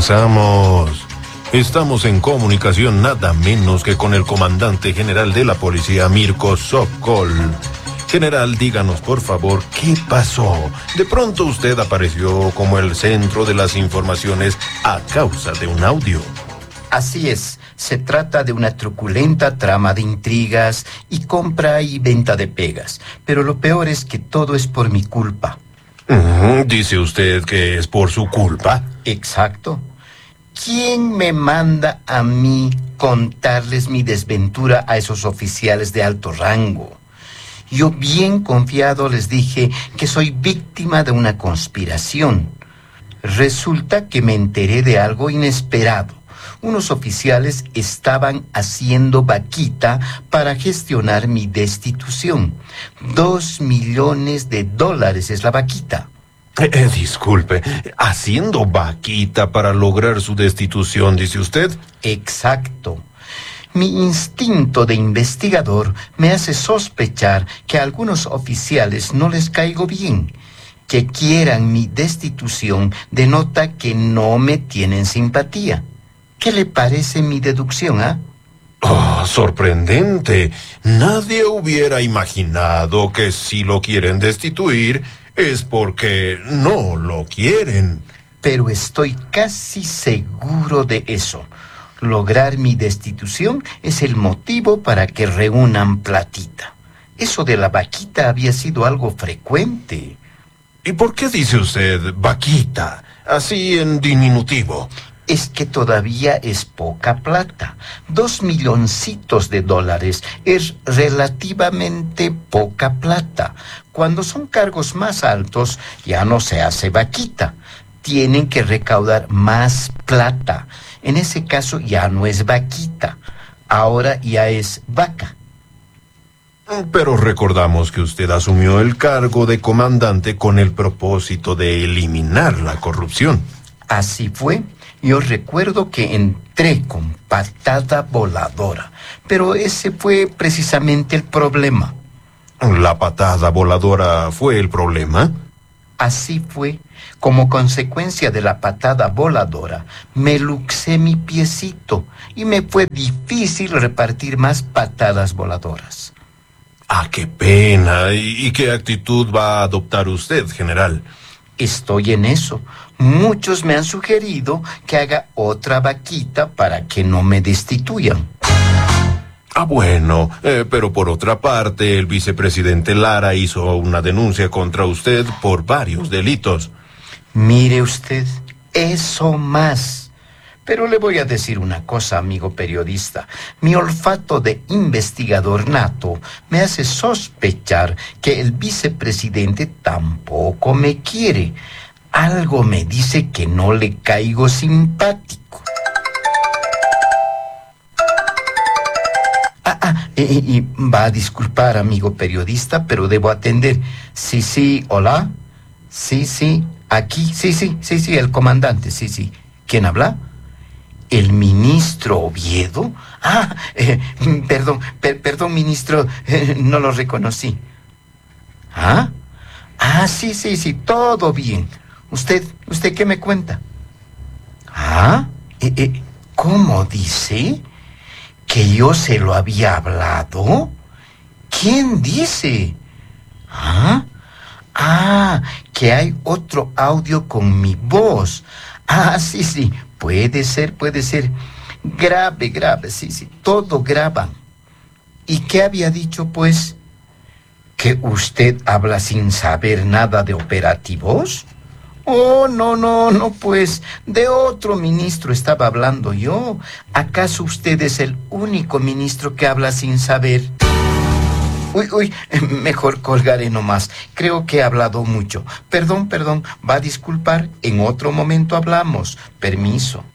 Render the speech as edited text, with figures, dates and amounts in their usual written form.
Comenzamos. Estamos en comunicación nada menos que con el comandante general de la policía, Mirko Sokol. General, díganos por favor, ¿qué pasó? De pronto usted apareció como el centro de las informaciones a causa de un audio. Así es, se trata de una truculenta trama de intrigas y compra y venta de pegas. Pero lo peor es que todo es por mi culpa. ¿Dice usted que es por su culpa? Exacto. ¿Quién me manda a mí contarles mi desventura a esos oficiales de alto rango? Yo bien confiado les dije que soy víctima de una conspiración. Resulta que me enteré de algo inesperado. Unos oficiales estaban haciendo vaquita para gestionar mi destitución. $2 millones es la vaquita. Disculpe, ¿haciendo vaquita para lograr su destitución, dice usted? Exacto. Mi instinto de investigador me hace sospechar que a algunos oficiales no les caigo bien. Que quieran mi destitución denota que no me tienen simpatía. ¿Qué le parece mi deducción, ah? Oh, sorprendente. Nadie hubiera imaginado que si lo quieren destituir es porque no lo quieren. Pero estoy casi seguro de eso. Lograr mi destitución es el motivo para que reúnan platita. Eso de la vaquita había sido algo frecuente. ¿Y por qué dice usted vaquita, así en diminutivo? Es que todavía es poca plata. $2 milloncitos es relativamente poca plata. Cuando son cargos más altos, ya no se hace vaquita. Tienen que recaudar más plata. En ese caso ya no es vaquita. Ahora ya es vaca. Pero recordamos que usted asumió el cargo de comandante con el propósito de eliminar la corrupción. Así fue. Yo recuerdo que entré con patada voladora, pero ese fue precisamente el problema. ¿La patada voladora fue el problema? Así fue. Como consecuencia de la patada voladora, me luxé mi piecito y me fue difícil repartir más patadas voladoras. ¡Ah, qué pena! ¿Y qué actitud va a adoptar usted, general? Estoy en eso. Muchos me han sugerido que haga otra vaquita para que no me destituyan. Bueno, pero por otra parte, el vicepresidente Lara hizo una denuncia contra usted por varios delitos. Mire usted, eso más. Pero le voy a decir una cosa, amigo periodista. Mi olfato de investigador nato me hace sospechar que el vicepresidente tampoco me quiere. Algo me dice que no le caigo simpático. Y va a disculpar, amigo periodista, pero debo atender. Sí, hola. Sí, aquí, sí, el comandante, sí. ¿Quién habla? ¿El ministro Oviedo? Perdón, ministro, no lo reconocí. Sí, todo bien. ¿Usted qué me cuenta? ¿Cómo dice? ¿Que yo se lo había hablado? ¿Quién dice? Que hay otro audio con mi voz. Sí, puede ser. Grave, sí, todo graba. ¿Y qué había dicho, pues? ¿Que usted habla sin saber nada de operativos? Oh, no, pues, de otro ministro estaba hablando yo. ¿Acaso usted es el único ministro que habla sin saber? Uy, mejor colgaré nomás. Creo que he hablado mucho. Perdón, va a disculpar. En otro momento hablamos. Permiso.